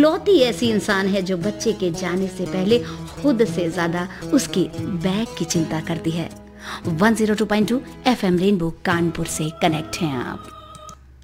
इकलौती ऐसी इंसान है जो बच्चे के जाने से पहले खुद से ज्यादा उसकी बैग की चिंता करती है। 102.2 FM रेनबो कानपुर से कनेक्ट हैं आप।